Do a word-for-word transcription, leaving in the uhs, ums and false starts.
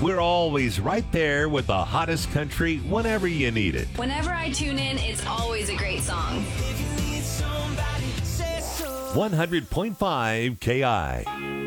We're always right there with the hottest country whenever you need it. Whenever I tune in, it's always a great song. one hundred point five K I.